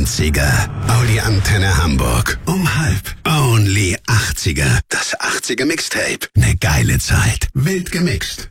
90er. Audi Antenne Hamburg. Um 12. Only 80er. Das 80er Mixtape. Ne geile Zeit. Wild gemixt.